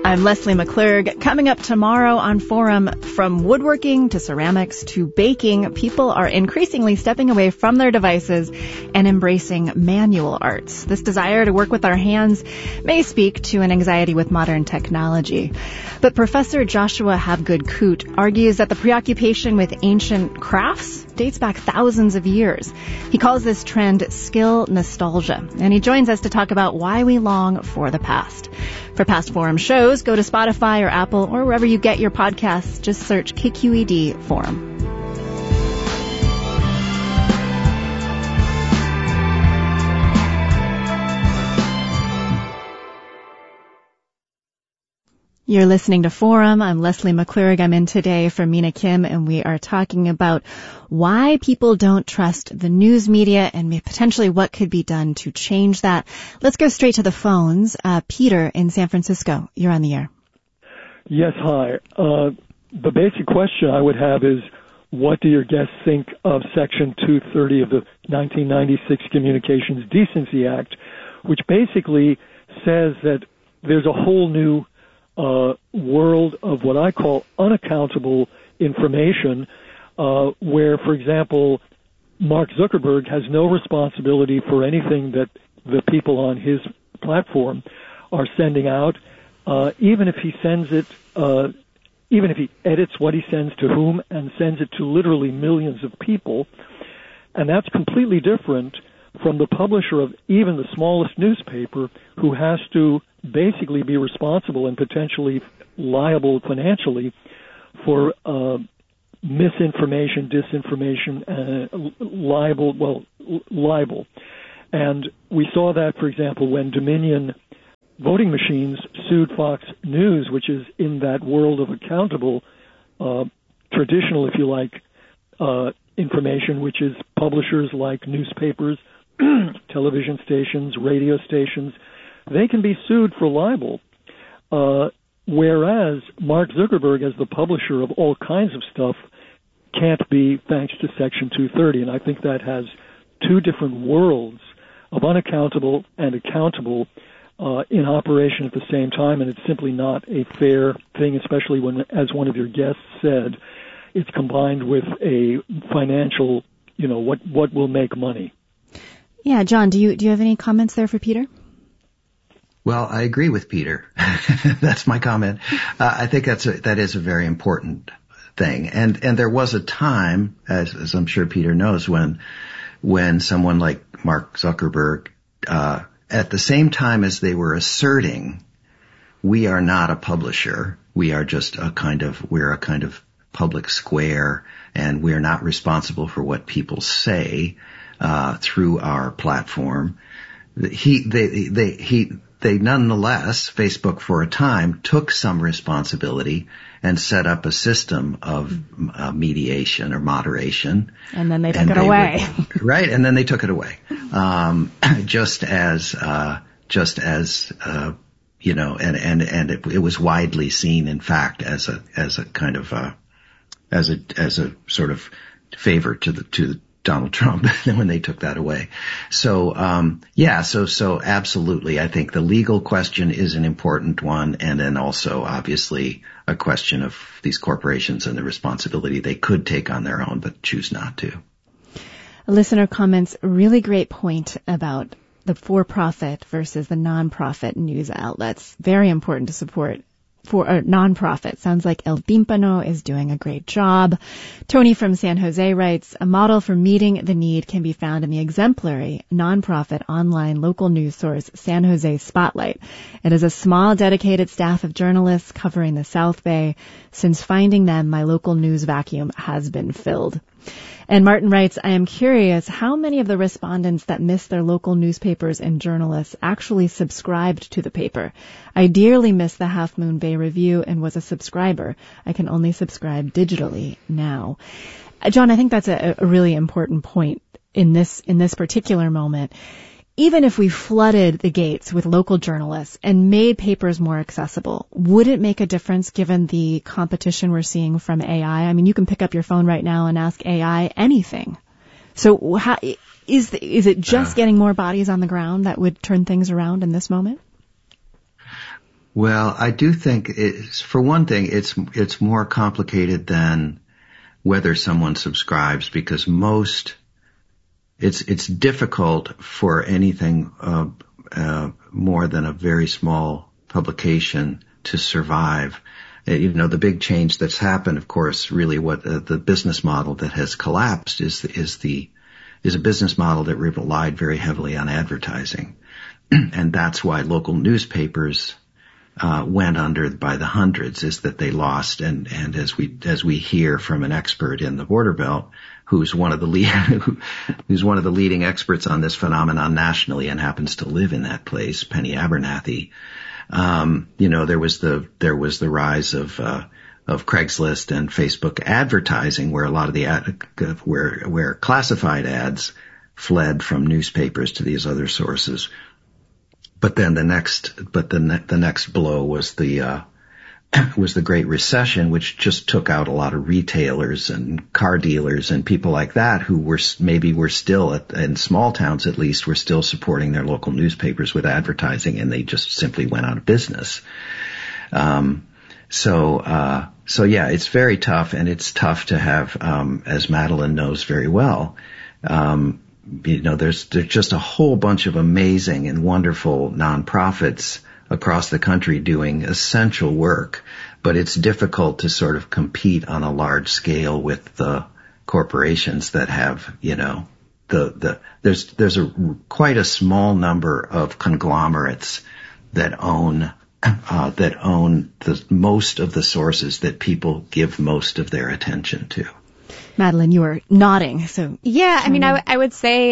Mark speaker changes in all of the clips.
Speaker 1: I'm Leslie McClurg. Coming up tomorrow on Forum, from woodworking to ceramics to baking, people are increasingly stepping away from their devices and embracing manual arts. This desire to work with our hands may speak to an anxiety with modern technology. But Professor Joshua Habgood-Coote argues that the preoccupation with ancient crafts dates back thousands of years. He calls this trend skill nostalgia, and he joins us to talk about why we long for the past. For past Forum shows, go to Spotify or Apple or wherever you get your podcasts. Just search KQED Forum. You're listening to Forum. I'm Leslie McClurg. I'm in today for Mina Kim, and we are talking about why people don't trust the news media and potentially what could be done to change that. Let's go straight to the phones. Peter in San Francisco, you're on the air.
Speaker 2: Yes, hi. The basic question I would have is, what do your guests think of Section 230 of the 1996 Communications Decency Act, which basically says that there's a whole new world of what I call unaccountable information, where, for example, Mark Zuckerberg has no responsibility for anything that the people on his platform are sending out, even if he sends it, even if he edits what he sends to whom and sends it to literally millions of people. And that's completely different from the publisher of even the smallest newspaper, who has to basically be responsible and potentially liable financially for misinformation, disinformation, libel. And we saw that, for example, when Dominion voting machines sued Fox News, which is in that world of accountable, traditional, if you like, information, which is publishers like newspapers, television stations, radio stations. They can be sued for libel, whereas Mark Zuckerberg, as the publisher of all kinds of stuff, can't be, thanks to Section 230. And I think that has two different worlds of unaccountable and accountable in operation at the same time, and it's simply not a fair thing, especially when, as one of your guests said, it's combined with a financial, what will make money.
Speaker 1: Yeah, John, do you have any comments there for Peter?
Speaker 3: Well, I agree with Peter. That's my comment. I think that is a very important thing. And there was a time, as I'm sure Peter knows, when someone like Mark Zuckerberg, at the same time as they were asserting, we are not a publisher, we're a kind of public square, and we're not responsible for what people say through our platform. They nonetheless, Facebook for a time, took some responsibility and set up a system of mediation or moderation. And then they took it away. Right, and then they took it away. Just as it was widely seen, in fact, as a kind of as a sort of favor to Donald Trump when they took that away. So so absolutely, I think the legal question is an important one, and then also obviously a question of these corporations and the responsibility they could take on their own but choose not to.
Speaker 1: A listener comments a really great point about the for-profit versus the non-profit news outlets. Very important to support for a nonprofit. Sounds like El Tímpano is doing a great job. Tony from San Jose writes, a model for meeting the need can be found in the exemplary nonprofit online local news source San Jose Spotlight. It is a small dedicated staff of journalists covering the South Bay. Since finding them, my local news vacuum has been filled. And Martin writes, I am curious how many of the respondents that missed their local newspapers and journalists actually subscribed to the paper. I dearly missed the Half Moon Bay Review and was a subscriber. I can only subscribe digitally now. John, I think that's a really important point in this particular moment. Even if we flooded the gates with local journalists and made papers more accessible, would it make a difference given the competition we're seeing from AI? I mean, you can pick up your phone right now and ask AI anything. So how, is it just getting more bodies on the ground that would turn things around in this moment?
Speaker 3: Well, I do think for one thing, it's more complicated than whether someone subscribes, because it's difficult for anything more than a very small publication to survive. The big change that's happened, of course, really what the business model that has collapsed is a business model that relied very heavily on advertising. And that's why local newspapers went under by the hundreds, is that they lost. And as we hear from an expert in the Border Belt, who's one of the leading experts on this phenomenon nationally and happens to live in that place, Penny Abernathy, there was the rise of Craigslist and Facebook advertising, where a lot of the where classified ads fled from newspapers to these other sources. But then the next blow was the Great Recession, which just took out a lot of retailers and car dealers and people like that who were still in small towns, at least, were still supporting their local newspapers with advertising, and they just simply went out of business. So yeah, it's very tough, and it's tough to have, as Madeline knows very well, there's just a whole bunch of amazing and wonderful nonprofits across the country doing essential work, but it's difficult to sort of compete on a large scale with the corporations that have, there's quite a small number of conglomerates that own most of the sources that people give most of their attention to.
Speaker 1: Madeline, you are nodding. So
Speaker 4: yeah, I mean, I would say,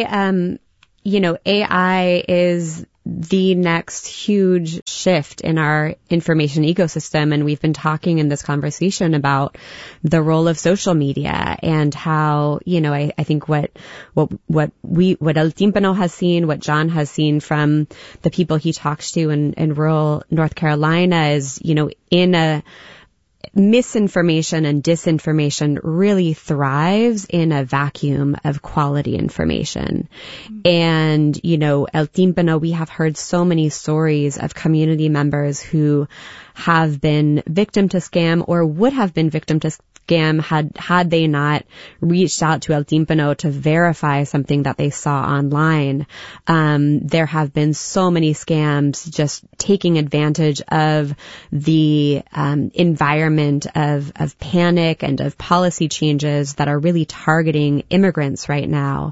Speaker 4: AI is the next huge shift in our information ecosystem. And we've been talking in this conversation about the role of social media and how, I think what El Timpano has seen, what John has seen from the people he talks to in rural North Carolina is, in a misinformation and disinformation really thrives in a vacuum of quality information. And, El Timpano, we have heard so many stories of community members who have been victim to scam or would have been victim to scam had they not reached out to El Timpano to verify something that they saw online. There have been so many scams just taking advantage of the environment of panic and of policy changes that are really targeting immigrants right now.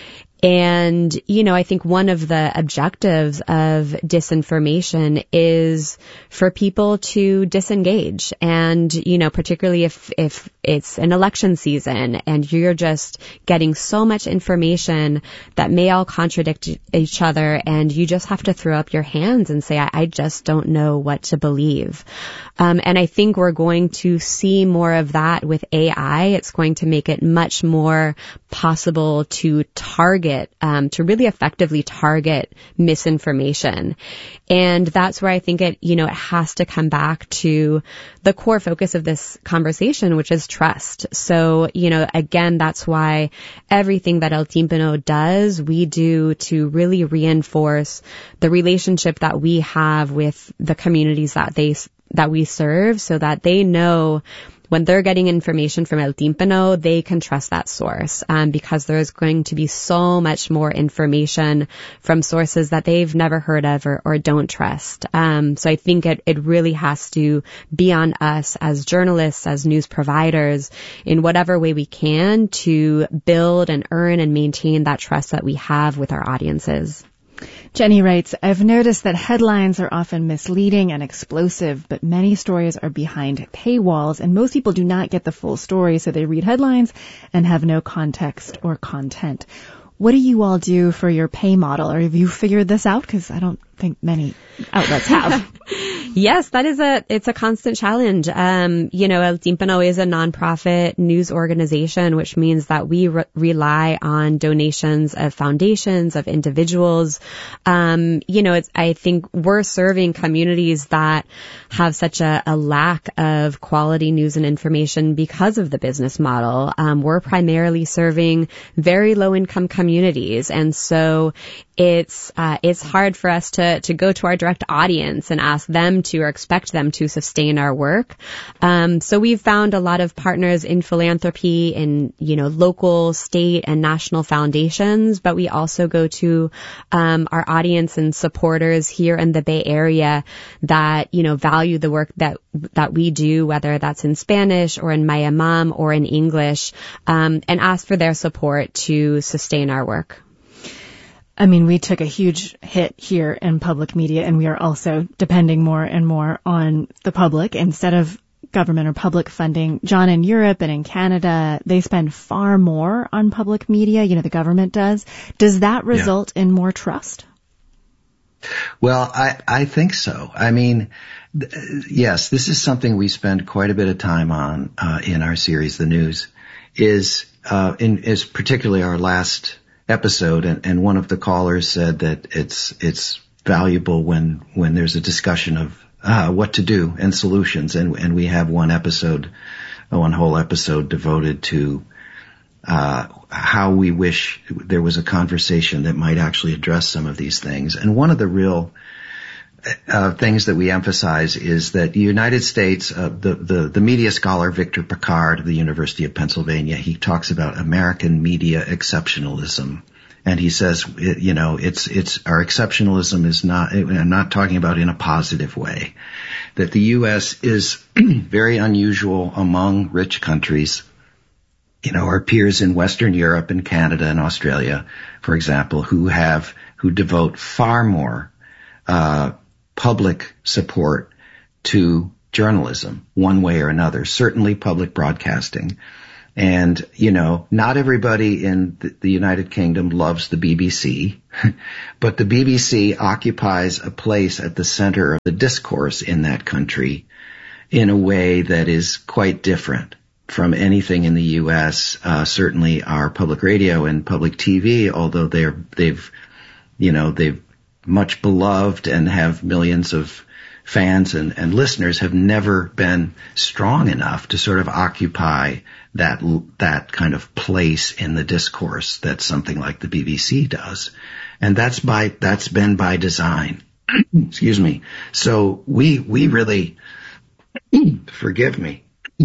Speaker 4: And, I think one of the objectives of disinformation is for people to disengage. And, particularly if it's an election season and you're just getting so much information that may all contradict each other, and you just have to throw up your hands and say, I just don't know what to believe. And I think we're going to see more of that with AI. It's going to make it much more possible to to really effectively target misinformation. And that's where I think it has to come back to the core focus of this conversation, which is trust. So, again, that's why everything that El Timpano does, we do to really reinforce the relationship that we have with the communities that we serve, so that they know when they're getting information from El Timpano, they can trust that source, because there's going to be so much more information from sources that they've never heard of or don't trust. So I think it really has to be on us as journalists, as news providers, in whatever way we can to build and earn and maintain that trust that we have with our audiences.
Speaker 1: Jenny writes, I've noticed that headlines are often misleading and explosive, but many stories are behind paywalls, and most people do not get the full story, so they read headlines and have no context or content. What do you all do for your pay model? Or have you figured this out? Because I don't think many outlets have.
Speaker 4: Yes, it's a constant challenge. El Timpano is a nonprofit news organization, which means that we rely on donations of foundations, of individuals. I think we're serving communities that have such a lack of quality news and information because of the business model. We're primarily serving very low income communities. And so it's hard for us to to go to our direct audience and ask them to, or expect them to, sustain our work. So we've found a lot of partners in philanthropy, in, local, state, and national foundations, but we also go to our audience and supporters here in the Bay Area that, value the work that we do, whether that's in Spanish or in Mayamam or in English, and ask for their support to sustain our work.
Speaker 1: I mean, we took a huge hit here in public media, and we are also depending more and more on the public instead of government or public funding. John, in Europe and in Canada, they spend far more on public media, the government does. Does that result in more trust?
Speaker 3: Well, I think so. I mean, yes, this is something we spend quite a bit of time on in our series, The News, is particularly our last episode, and one of the callers said that it's valuable when there's a discussion of what to do and solutions, and we have one whole episode devoted to how we wish there was a conversation that might actually address some of these things. And one of the real things that we emphasize is that the United States, the media scholar Victor Pickard of the University of Pennsylvania, he talks about American media exceptionalism. And he says, it's our exceptionalism is not, I'm not talking about in a positive way, that the U.S. is very unusual among rich countries. Our peers in Western Europe and Canada and Australia, for example, who devote far more public support to journalism, one way or another, certainly public broadcasting. And, not everybody in the United Kingdom loves the BBC, but the BBC occupies a place at the center of the discourse in that country in a way that is quite different from anything in the U.S. Certainly our public radio and public TV, although they've much beloved and have millions of fans and listeners, have never been strong enough to sort of occupy that kind of place in the discourse that something like the BBC does. And that's been by design. Excuse me. So we really, forgive me.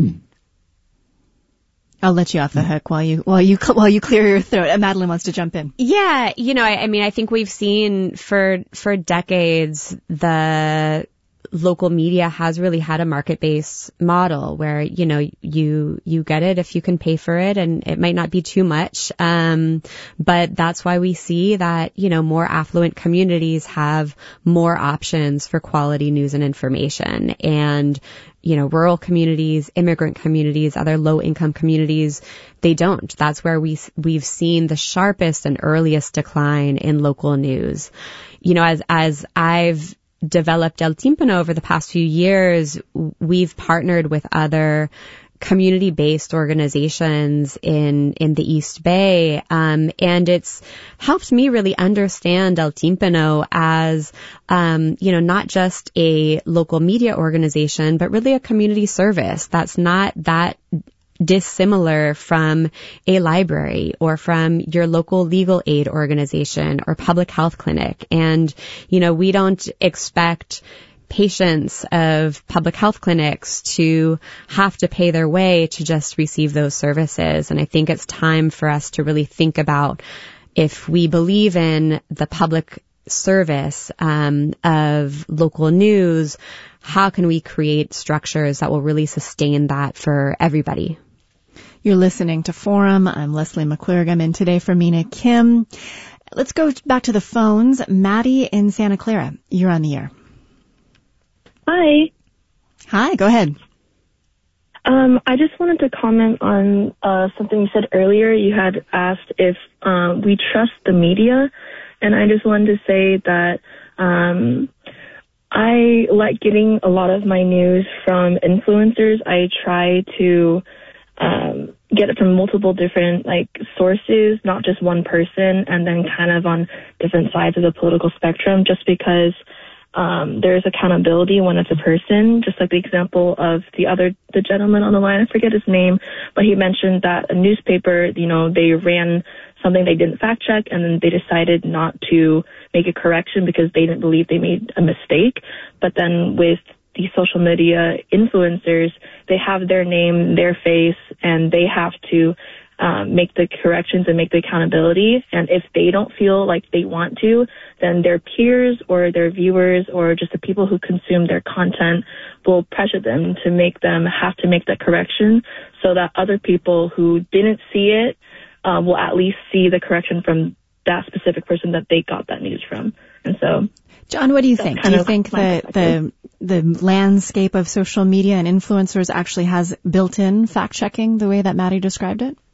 Speaker 1: I'll let you off the hook while you clear your throat. Madeline wants to jump in.
Speaker 4: Yeah, I think we've seen for decades the local media has really had a market-based model where, you get it if you can pay for it, and it might not be too much. But that's why we see that, more affluent communities have more options for quality news and information. And, rural communities, immigrant communities, other low-income communities, they don't. That's where we've seen the sharpest and earliest decline in local news. As I've developed El Tímpano over the past few years, we've partnered with other community-based organizations in the East Bay, and it's helped me really understand El Tímpano as, not just a local media organization, but really a community service that's not that dissimilar from a library or from your local legal aid organization or public health clinic. And, we don't expect patients of public health clinics to have to pay their way to just receive those services. And I think it's time for us to really think about, if we believe in the public service of local news, how can we create structures that will really sustain that for everybody?
Speaker 1: You're listening to Forum. I'm Leslie McClurg. I'm in today for Mina Kim. Let's go back to the phones. Maddie in Santa Clara, you're on the air.
Speaker 5: Hi.
Speaker 1: Hi, go ahead.
Speaker 5: I just wanted to comment on something you said earlier. You had asked if we trust the media, and I just wanted to say that I like getting a lot of my news from influencers. I try to get it from multiple different sources, not just one person, and then kind of on different sides of the political spectrum, just because there's accountability when it's a person, just like the example of the gentleman on the line. I forget his name, but he mentioned that a newspaper, they ran something they didn't fact check, and then they decided not to make a correction because they didn't believe they made a mistake. But then with these social media influencers, they have their name, their face, and they have to make the corrections and make the accountability. And if they don't feel like they want to, then their peers or their viewers or just the people who consume their content will pressure them have to make that correction, so that other people who didn't see it will at least see the correction from that specific person that they got that news from. And so,
Speaker 1: John, what do you think? Do you think that the landscape of social media and influencers actually has built-in fact-checking the way that Maddie described it?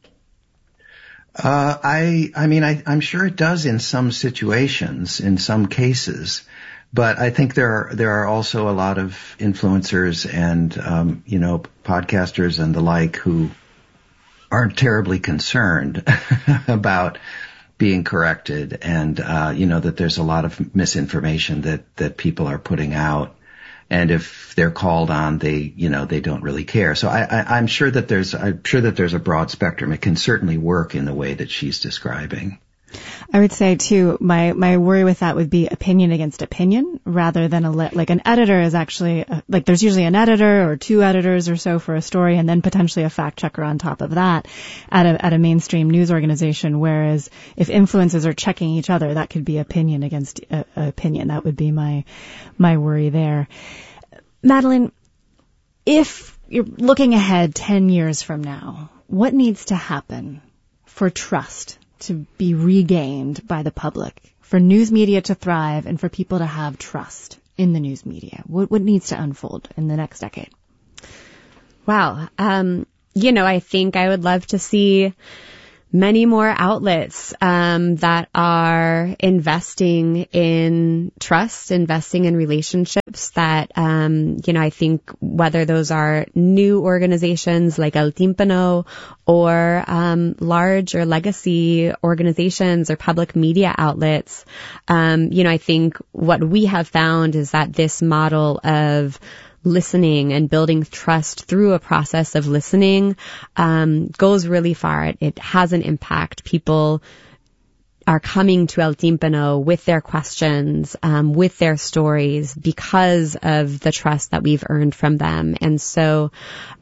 Speaker 3: I'm sure it does in some situations, in some cases, but I think there are also a lot of influencers and, podcasters and the like who aren't terribly concerned about being corrected and, that there's a lot of misinformation that people are putting out. And if they're called on, they don't really care. So I'm sure that there's a broad spectrum. It can certainly work in the way that she's describing.
Speaker 1: I would say too, my worry with that would be opinion against opinion rather than an editor is actually, there's usually an editor or two editors or so for a story and then potentially a fact checker on top of that at a mainstream news organization. Whereas if influencers are checking each other, that could be opinion against opinion. That would be my worry there. Madeline, if you're looking ahead 10 years from now, what needs to happen for trust to be regained by the public, for news media to thrive, and for people to have trust in the news media? What needs to unfold in the next decade?
Speaker 4: Wow. I think I would love to see many more outlets that are investing in trust, investing in relationships that, I think whether those are new organizations like El Tímpano or large or legacy organizations or public media outlets, I think what we have found is that this model of listening and building trust through a process of listening goes really far. It has an impact. People are coming to El Tímpano with their questions, with their stories because of the trust that we've earned from them. And so,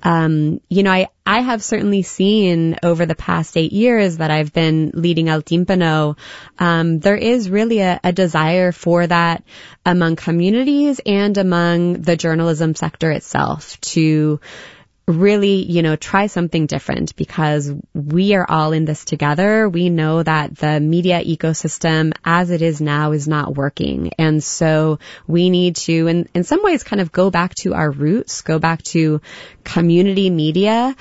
Speaker 4: I have certainly seen over the past 8 years that I've been leading El Tímpano, there is really a desire for that among communities and among the journalism sector itself to really, try something different because we are all in this together. We know that the media ecosystem as it is now is not working. And so we need to, in some ways, kind of go back to our roots, go back to community media,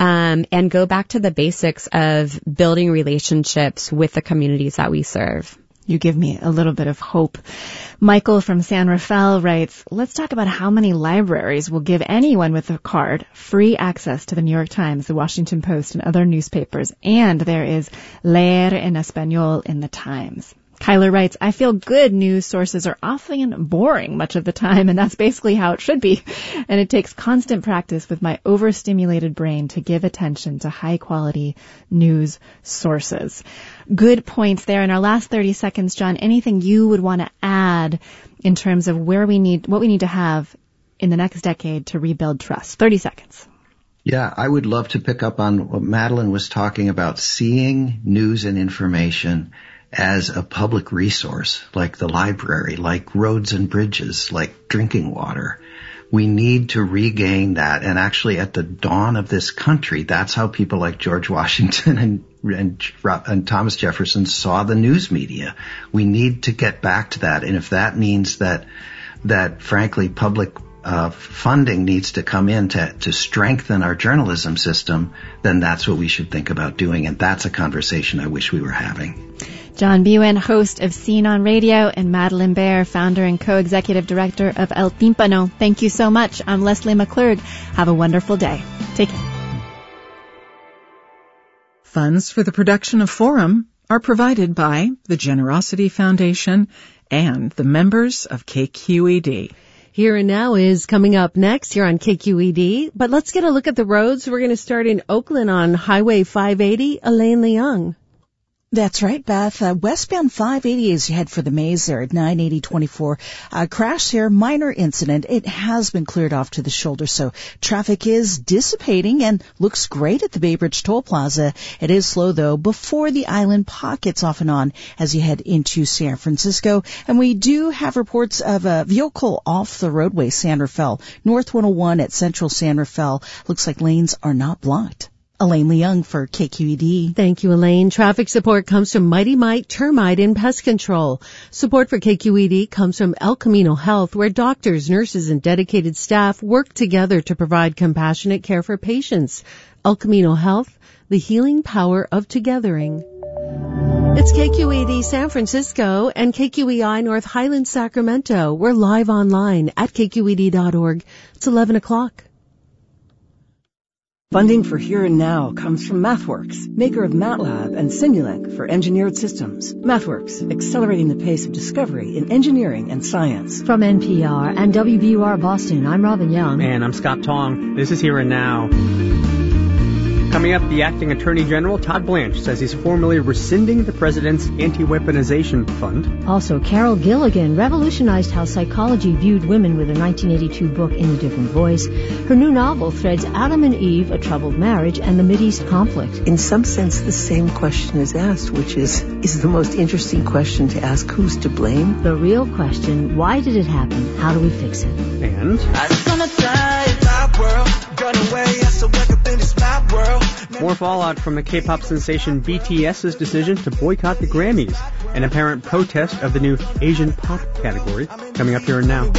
Speaker 4: and go back to the basics of building relationships with the communities that we serve.
Speaker 1: You give me a little bit of hope. Michael from San Rafael writes, let's talk about how many libraries will give anyone with a card free access to the New York Times, the Washington Post, and other newspapers. And there is Leer en Español in the Times. Kyler writes, I feel good news sources are often boring much of the time, and that's basically how it should be. And it takes constant practice with my overstimulated brain to give attention to high-quality news sources. Good points there. In our last 30 seconds, John, anything you would want to add in terms of what we need to have in the next decade to rebuild trust? 30 seconds.
Speaker 3: Yeah, I would love to pick up on what Madeline was talking about, seeing news and information as a public resource, like the library, like roads and bridges, like drinking water. We need to regain that. And actually at the dawn of this country, that's how people like George Washington and Thomas Jefferson saw the news media. We need to get back to that. And if that means that frankly public funding needs to come in to strengthen our journalism system, then that's what we should think about doing. And that's a conversation I wish we were having.
Speaker 1: John Buen, host of Scene on Radio, and Madeline Baer, founder and co-executive director of El Tímpano. Thank you so much. I'm Leslie McClurg. Have a wonderful day. Take care.
Speaker 6: Funds for the production of Forum are provided by the Generosity Foundation and the members of KQED.
Speaker 7: Here and Now is coming up next here on KQED, but let's get a look at the roads. We're going to start in Oakland on Highway 580, Elaine Leung.
Speaker 8: That's right, Beth. Westbound 580 as you head for the maze there at 98024. Crash here, minor incident. It has been cleared off to the shoulder, so traffic is dissipating and looks great at the Bay Bridge Toll Plaza. It is slow, though, before the island pockets off and on as you head into San Francisco. And we do have reports of a vehicle off the roadway, San Rafael. North 101 at Central San Rafael. Looks like lanes are not blocked. Elaine Leung for KQED.
Speaker 7: Thank you, Elaine. Traffic support comes from Mighty Mite Termite and Pest Control. Support for KQED comes from El Camino Health, where doctors, nurses, and dedicated staff work together to provide compassionate care for patients. El Camino Health, the healing power of togethering. It's KQED San Francisco and KQEI North Highlands Sacramento. We're live online at kqed.org. It's 11 o'clock.
Speaker 9: Funding for Here and Now comes from MathWorks, maker of MATLAB and Simulink for engineered systems. MathWorks, accelerating the pace of discovery in engineering and science.
Speaker 10: From NPR and WBUR Boston, I'm Robin Young.
Speaker 11: And I'm Scott Tong. This is Here and Now. Coming up, the acting Attorney General, Todd Blanche, says he's formally rescinding the president's anti-weaponization fund.
Speaker 10: Also, Carol Gilligan revolutionized how psychology viewed women with her 1982 book, In a Different Voice. Her new novel threads Adam and Eve, a troubled marriage, and the Mideast conflict.
Speaker 12: In some sense, the same question is asked, which is the most interesting question to ask: who's to blame?
Speaker 10: The real question, why did it happen? How do we fix it?
Speaker 11: And more fallout from the K-pop sensation BTS's decision to boycott the Grammys, an apparent protest of the new Asian pop category. Coming up Here and Now.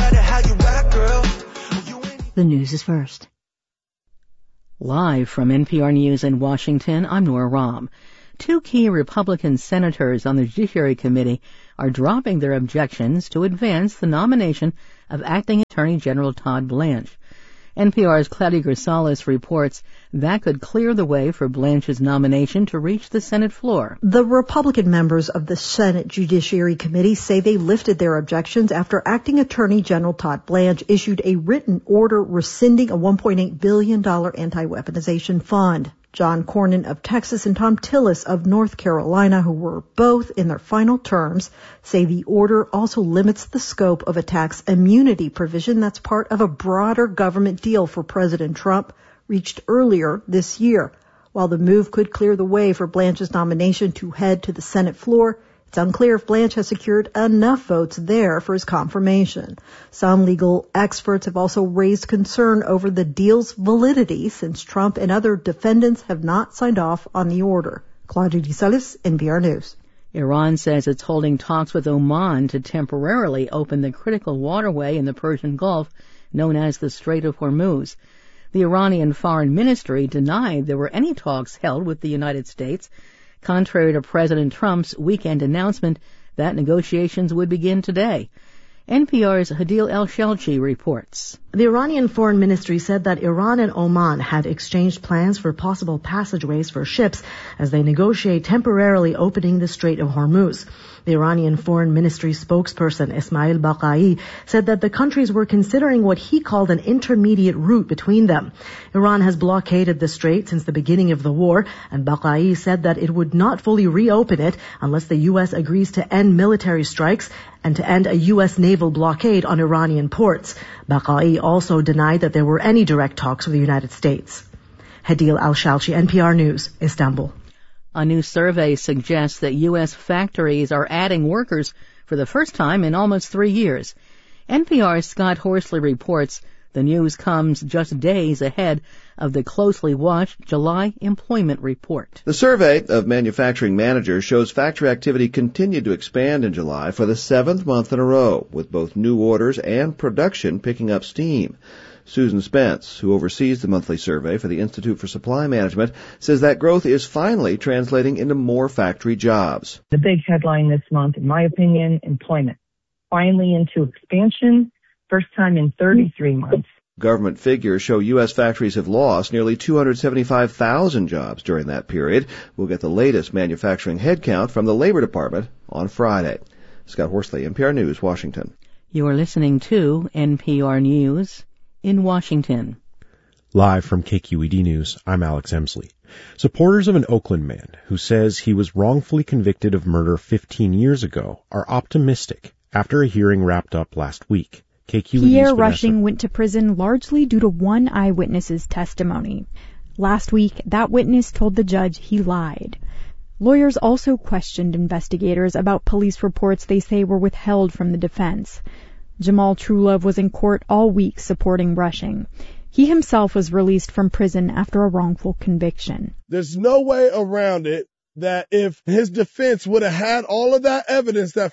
Speaker 10: The news is first.
Speaker 13: Live from NPR News in Washington, I'm Nora Rahm. Two key Republican senators on the Judiciary Committee are dropping their objections to advance the nomination of Acting Attorney General Todd Blanche. NPR's Claudia Grisales reports that could clear the way for Blanche's nomination to reach the Senate floor.
Speaker 14: The Republican members of the Senate Judiciary Committee say they lifted their objections after Acting Attorney General Todd Blanche issued a written order rescinding a $1.8 billion anti-weaponization fund. John Cornyn of Texas and Tom Tillis of North Carolina, who were both in their final terms, say the order also limits the scope of a tax immunity provision that's part of a broader government deal for President Trump reached earlier this year. While the move could clear the way for Blanche's nomination to head to the Senate floor, it's unclear if Blanche has secured enough votes there for his confirmation. Some legal experts have also raised concern over the deal's validity since Trump and other defendants have not signed off on the order. Claudia Grisales, NPR News.
Speaker 13: Iran says it's holding talks with Oman to temporarily open the critical waterway in the Persian Gulf known as the Strait of Hormuz. The Iranian Foreign Ministry denied there were any talks held with the United States, contrary to President Trump's weekend announcement that negotiations would begin today. NPR's Hadil El-Shelchi reports.
Speaker 15: The Iranian Foreign Ministry said that Iran and Oman had exchanged plans for possible passageways for ships as they negotiate temporarily opening the Strait of Hormuz. The Iranian Foreign Ministry spokesperson Ismail Baqai said that the countries were considering what he called an intermediate route between them. Iran has blockaded the strait since the beginning of the war, and Baqai said that it would not fully reopen it unless the U.S. agrees to end military strikes and to end a U.S. naval blockade on Iranian ports. Baqai also denied that there were any direct talks with the United States. Hadil Al-Shalchi, NPR News, Istanbul.
Speaker 13: A new survey suggests that U.S. factories are adding workers for the first time in almost 3 years. NPR's Scott Horsley reports the news comes just days ahead of the closely watched July employment report.
Speaker 16: The survey of manufacturing managers shows factory activity continued to expand in July for the 7th month in a row, with both new orders and production picking up steam. Susan Spence, who oversees the monthly survey for the Institute for Supply Management, says that growth is finally translating into more factory jobs.
Speaker 17: The big headline this month, in my opinion, employment. Finally into expansion, first time in 33 months.
Speaker 16: Government figures show U.S. factories have lost nearly 275,000 jobs during that period. We'll get the latest manufacturing headcount from the Labor Department on Friday. Scott Horsley, NPR News, Washington.
Speaker 13: You are listening to NPR News in Washington.
Speaker 18: Live from KQED News, I'm Alex Emsley. Supporters of an Oakland man who says he was wrongfully convicted of murder 15 years ago are optimistic after a hearing wrapped up last week.
Speaker 19: Pierre Rushing went to prison largely due to one eyewitness's testimony. Last week, that witness told the judge he lied. Lawyers also questioned investigators about police reports they say were withheld from the defense. Jamal Trulove was in court all week supporting Rushing. He himself was released from prison after a wrongful conviction.
Speaker 20: There's no way around it that if his defense would have had all of that evidence, that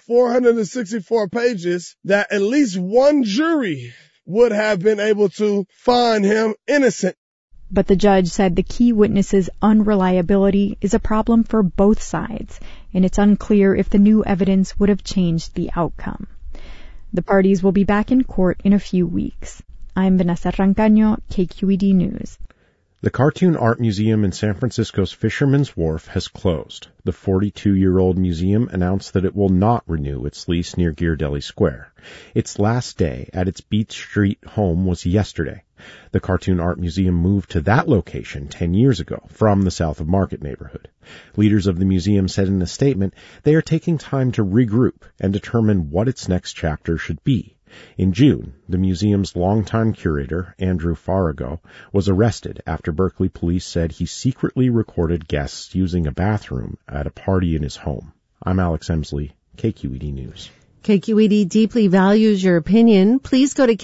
Speaker 20: 464 pages, that at least one jury would have been able to find him innocent.
Speaker 19: But the judge said the key witness's unreliability is a problem for both sides, and it's unclear if the new evidence would have changed the outcome. The parties will be back in court in a few weeks. I'm Vanessa Rancaño, KQED News.
Speaker 18: The Cartoon Art Museum in San Francisco's Fisherman's Wharf has closed. The 42-year-old museum announced that it will not renew its lease near Ghirardelli Square. Its last day at its Beach Street home was yesterday. The Cartoon Art Museum moved to that location 10 years ago from the South of Market neighborhood. Leaders of the museum said in a statement they are taking time to regroup and determine what its next chapter should be. In June, the museum's longtime curator, Andrew Farago, was arrested after Berkeley police said he secretly recorded guests using a bathroom at a party in his home. I'm Alex Emsley, KQED News.
Speaker 7: KQED deeply values your opinion. Please go to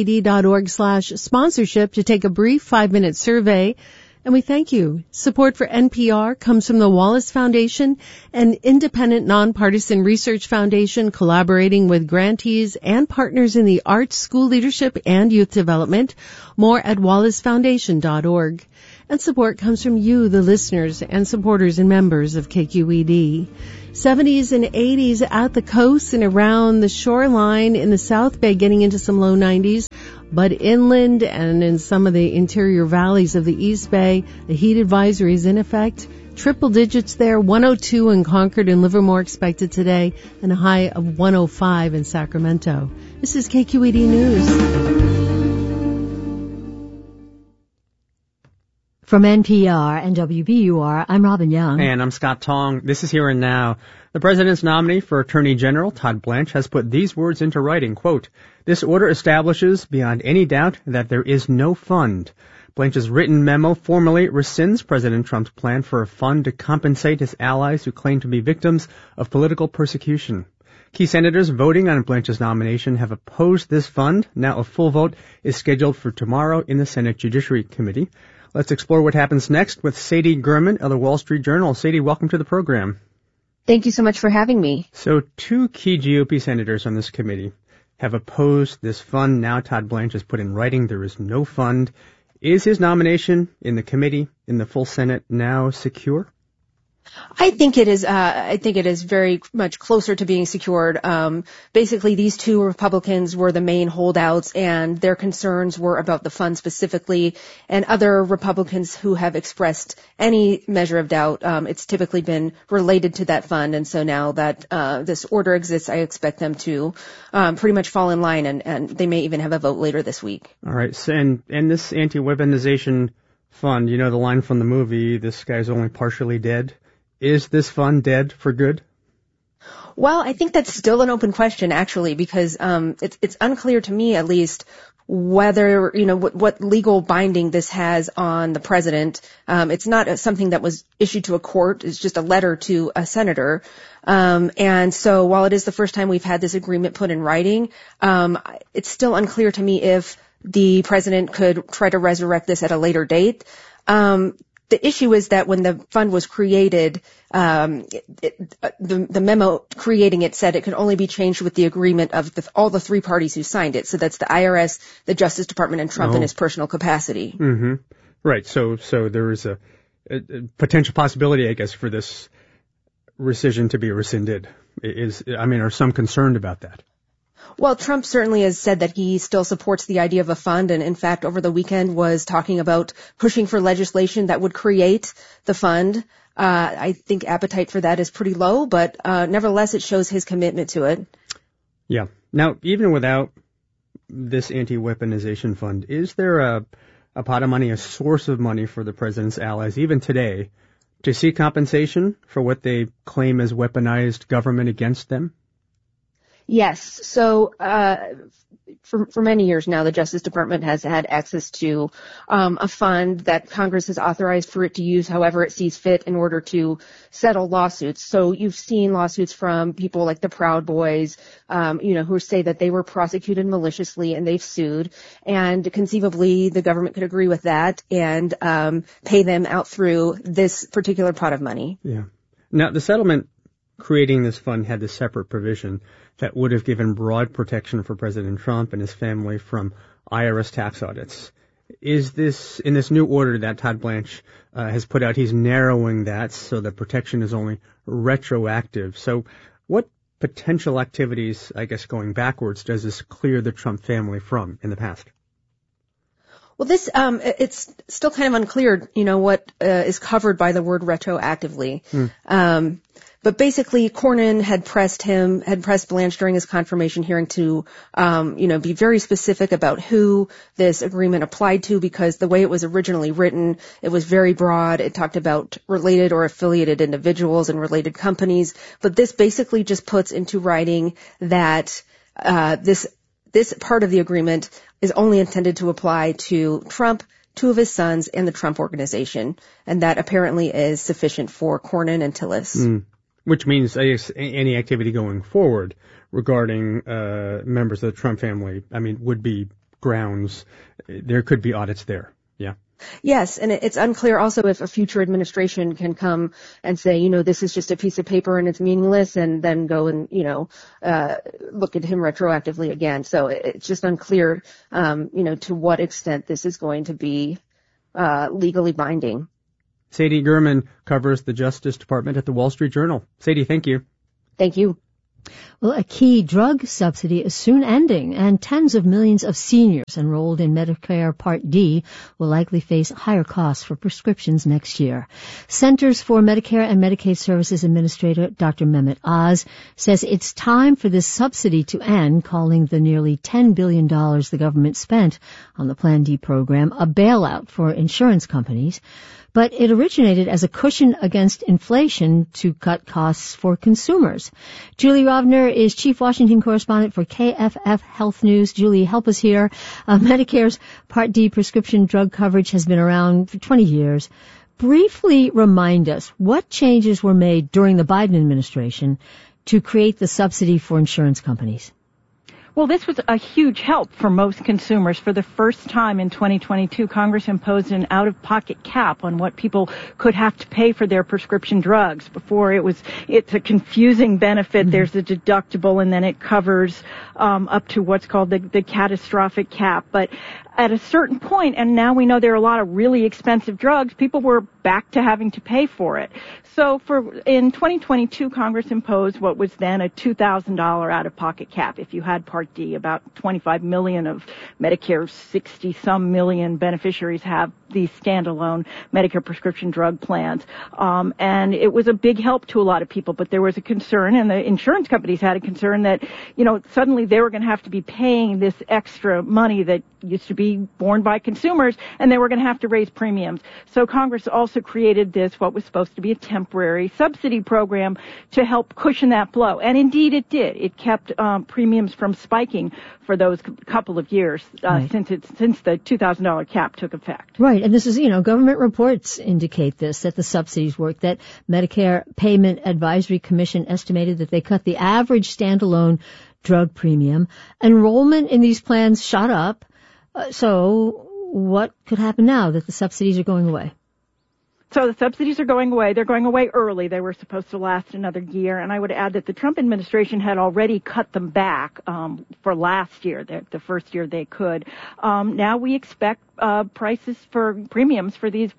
Speaker 7: kqed.org/sponsorship to take a brief 5-minute survey. And we thank you. Support for NPR comes from the Wallace Foundation, an independent nonpartisan research foundation collaborating with grantees and partners in the arts, school leadership, and youth development. More at wallacefoundation.org. And support comes from you, the listeners and supporters and members of KQED. 70s and 80s at the coast and around the shoreline in the South Bay, getting into some low 90s. But inland and in some of the interior valleys of the East Bay, the heat advisory is in effect. Triple digits there, 102 in Concord and Livermore expected today, and a high of 105 in Sacramento. This is KQED News.
Speaker 10: From NPR and WBUR, I'm Robin Young.
Speaker 11: And I'm Scott Tong. This is Here and Now. The president's nominee for Attorney General, Todd Blanche, has put these words into writing, quote, "This order establishes beyond any doubt that there is no fund." Blanche's written memo formally rescinds President Trump's plan for a fund to compensate his allies who claim to be victims of political persecution. Key senators voting on Blanche's nomination have opposed this fund. Now a full vote is scheduled for tomorrow in the Senate Judiciary Committee. Let's explore what happens next with Sadie Gurman of the Wall Street Journal. Sadie, welcome to the program.
Speaker 21: Thank you so much for having me.
Speaker 11: So 2 key GOP senators on this committee have opposed this fund. Now Todd Blanche has put in writing there is no fund. Is his nomination in the committee, in the full Senate, now secure?
Speaker 21: I think it is very much closer to being secured. Basically, these 2 Republicans were the main holdouts, and their concerns were about the fund specifically, and other Republicans who have expressed any measure of doubt. It's typically been related to that fund, and so now that this order exists, I expect them to pretty much fall in line, and they may even have a vote later this week.
Speaker 11: All right, so, and this anti-weaponization fund, you know the line from the movie, "This guy's only partially dead." Is this fund dead for good?
Speaker 21: Well, I think that's still an open question, actually, because it's unclear to me, at least, whether, what legal binding this has on the president. It's not something that was issued to a court. It's just a letter to a senator. And so while it is the first time we've had this agreement put in writing, it's still unclear to me if the president could try to resurrect this at a later date. The issue is that when the fund was created, the memo creating it said it could only be changed with the agreement of all the 3 parties who signed it. So that's the IRS, the Justice Department, and Trump in his personal capacity.
Speaker 11: Mm-hmm. Right. So there is a potential possibility, I guess, for this rescission to be rescinded. Are some concerned about that?
Speaker 21: Well, Trump certainly has said that he still supports the idea of a fund, and in fact, over the weekend was talking about pushing for legislation that would create the fund. I think appetite for that is pretty low, but nevertheless, it shows his commitment to it. Yeah.
Speaker 11: Now, even without this anti-weaponization fund, is there a a pot of money, a source of money for the president's allies, even today, to seek compensation for what they claim as weaponized government against them?
Speaker 21: Yes. So, for many years now, the Justice Department has had access to a fund that Congress has authorized for it to use however it sees fit in order to settle lawsuits. So you've seen lawsuits from people like the Proud Boys, who say that they were prosecuted maliciously and they've sued. And conceivably, the government could agree with that and pay them out through this particular pot of money.
Speaker 11: Yeah. Now, the settlement creating this fund had this separate provision that would have given broad protection for President Trump and his family from IRS tax audits. Is this, in this new order that Todd Blanche has put out, he's narrowing that so the protection is only retroactive. So what potential activities, I guess going backwards, does this clear the Trump family from in the past?
Speaker 21: Well, this, it's still kind of unclear, what is covered by the word retroactively. But basically, Cornyn had pressed Blanche during his confirmation hearing to, be very specific about who this agreement applied to, because the way it was originally written, it was very broad. It talked about related or affiliated individuals and related companies. But this basically just puts into writing that, this part of the agreement is only intended to apply to Trump, two of his sons, and the Trump Organization. And that apparently is sufficient for Cornyn and Tillis.
Speaker 11: Which means any activity going forward regarding members of the Trump family, would be grounds. There could be audits there. Yeah.
Speaker 21: Yes, and it's unclear also if a future administration can come and say, this is just a piece of paper and it's meaningless, and then go and, look at him retroactively again. So it's just unclear, to what extent this is going to be legally binding.
Speaker 11: Sadie Gurman covers the Justice Department at the Wall Street Journal. Sadie, thank you.
Speaker 21: Thank you.
Speaker 10: Well, a key drug subsidy is soon ending, and tens of millions of seniors enrolled in Medicare Part D will likely face higher costs for prescriptions next year. Centers for Medicare and Medicaid Services Administrator Dr. Mehmet Oz says it's time for this subsidy to end, calling the nearly $10 billion the government spent on the Plan D program a bailout for insurance companies. But it originated as a cushion against inflation to cut costs for consumers. Julie Rovner is Chief Washington Correspondent for KFF Health News. Julie, help us here. Medicare's Part D prescription drug coverage has been around for 20 years. Briefly remind us what changes were made during the Biden administration to create the subsidy for insurance companies.
Speaker 19: Well, this was a huge help for most consumers. For the first time in 2022, Congress imposed an out-of-pocket cap on what people could have to pay for their prescription drugs. Before it's a confusing benefit. There's a deductible, and then it covers up to what's called the catastrophic cap. But at a certain point, and now we know there are a lot of really expensive drugs, people were back to having to pay for it. So in 2022, Congress imposed what was then a $2,000 out-of-pocket cap. If you had Part D, about 25 million of Medicare's 60-some million beneficiaries have these standalone Medicare prescription drug plans. And it was a big help to a lot of people, but there was a concern, and the insurance companies had a concern that, suddenly they were going to have to be paying this extra money that used to be borne by consumers, and they were going to have to raise premiums. So Congress also created what was supposed to be a temporary subsidy program to help cushion that blow. And indeed it did. It kept premiums from spiking for those couple of years since the $2,000 cap took effect.
Speaker 10: Right. And this is, government reports indicate that the subsidies work, that Medicare Payment Advisory Commission estimated that they cut the average standalone drug premium. Enrollment in these plans shot up. So what could happen now that the subsidies are going away?
Speaker 19: So the subsidies are going away. They're going away early. They were supposed to last another year. And I would add that the Trump administration had already cut them back for last year, the first year they could. Now we expect prices for premiums for these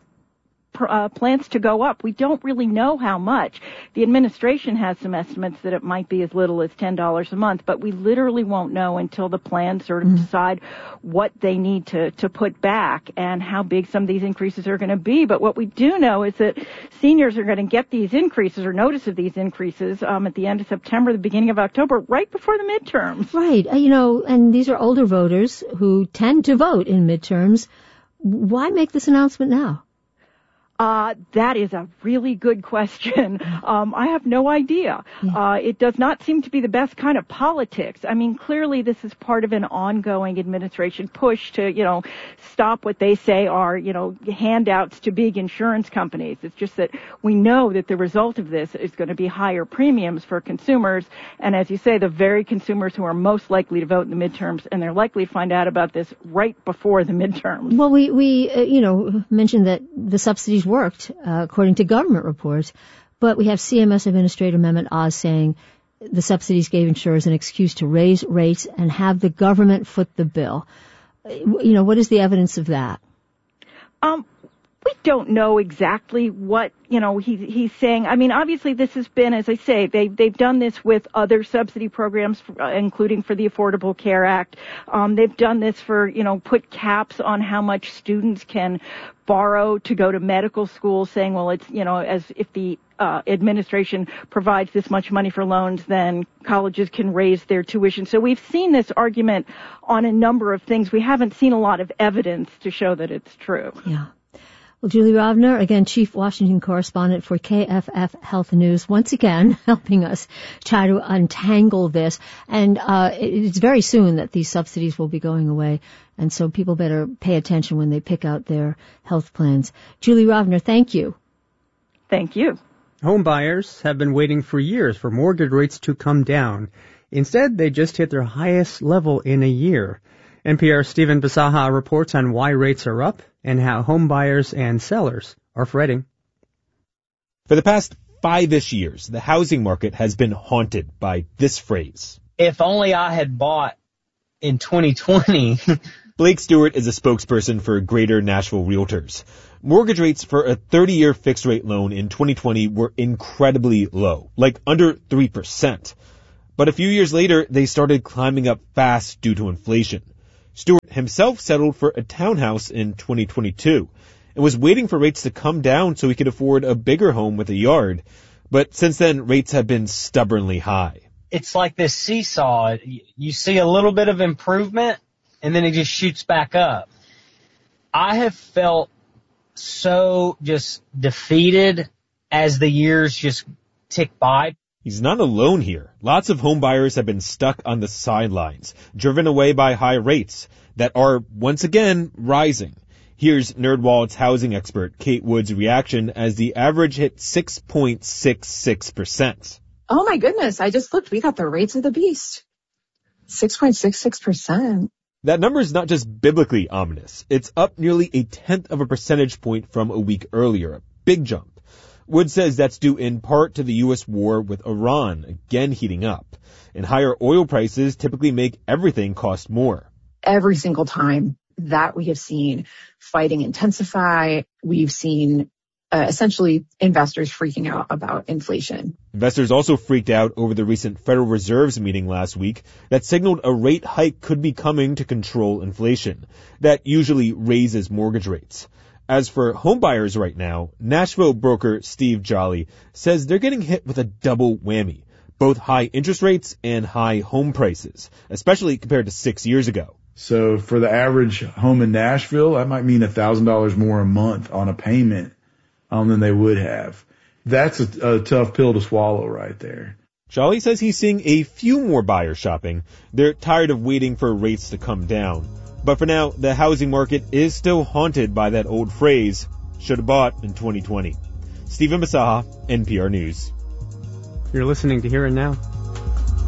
Speaker 19: plans to go up. We don't really know how much. The administration has some estimates that it might be as little as $10 a month, but we literally won't know until the plans sort of decide what they need to put back and how big some of these increases are going to be. But what we do know is that seniors are going to get these increases or notice of these increases at the end of September, the beginning of October, right before the midterms.
Speaker 10: Right. And these are older voters who tend to vote in midterms. Why make this announcement now?
Speaker 2: That is a really good question. I have no idea. It does not seem to be the best kind of politics. I mean, clearly this is part of an ongoing administration push to, stop what they say are, handouts to big insurance companies. It's just that we know that the result of this is going to be higher premiums for consumers. And as you say, the very consumers who are most likely to vote in the midterms, and they're likely to find out about this right before the midterms.
Speaker 10: Well, we mentioned that the subsidies worked, according to government reports, but we have CMS Administrator Mehmet Oz saying the subsidies gave insurers an excuse to raise rates and have the government foot the bill. What is the evidence of that?
Speaker 2: We don't know exactly what, he's saying. I mean, obviously this has been, as I say, they've done this with other subsidy programs, including for the Affordable Care Act. They've done this for, put caps on how much students can borrow to go to medical school, saying, well, it's, as if the administration provides this much money for loans, then colleges can raise their tuition. So we've seen this argument on a number of things. We haven't seen a lot of evidence to show that it's true.
Speaker 10: Yeah. Well, Julie Rovner, again, Chief Washington Correspondent for KFF Health News, once again helping us try to untangle this. And it's very soon that these subsidies will be going away, and so people better pay attention when they pick out their health plans. Julie Rovner, thank you.
Speaker 2: Thank you.
Speaker 11: Home buyers have been waiting for years for mortgage rates to come down. Instead, they just hit their highest level in a year. NPR's Stephen Bisaha reports on why rates are up and how home buyers and sellers are fretting.
Speaker 22: For the past 5-ish years, the housing market has been haunted by this phrase.
Speaker 23: If only I had bought in 2020.
Speaker 22: Blake Stewart is a spokesperson for Greater Nashville Realtors. Mortgage rates for a 30-year fixed-rate loan in 2020 were incredibly low, like under 3%. But a few years later, they started climbing up fast due to inflation. Stewart himself settled for a townhouse in 2022 and was waiting for rates to come down so he could afford a bigger home with a yard. But since then, rates have been stubbornly high.
Speaker 23: It's like this seesaw. You see a little bit of improvement, and then it just shoots back up. I have felt so just defeated as the years just tick by.
Speaker 22: He's not alone here. Lots of home buyers have been stuck on the sidelines, driven away by high rates that are, once again, rising. Here's NerdWallet's housing expert Kate Wood's reaction as the average hit 6.66%.
Speaker 24: Oh my goodness, I just looked. We got the rates of the beast. 6.66%.
Speaker 22: That number is not just biblically ominous. It's up nearly 0.1 of a percentage point from a week earlier, a big jump. Wood says that's due in part to the U.S. war with Iran again heating up, and higher oil prices typically make everything cost more.
Speaker 24: Every single time that we have seen fighting intensify, we've seen essentially investors freaking out about inflation.
Speaker 22: Investors also freaked out over the recent Federal Reserve's meeting last week that signaled a rate hike could be coming to control inflation. That usually raises mortgage rates. As for homebuyers right now, Nashville broker Steve Jolly says they're getting hit with a double whammy, both high interest rates and high home prices, especially compared to 6 years ago.
Speaker 25: So for the average home in Nashville, that might mean $1,000 more a month on a payment than they would have. That's a tough pill to swallow right there.
Speaker 22: Jolly says he's seeing a few more buyers shopping. They're tired of waiting for rates to come down. But for now, the housing market is still haunted by that old phrase, should have bought in 2020. Stephen Bisaha, NPR News.
Speaker 11: You're listening to Here and Now.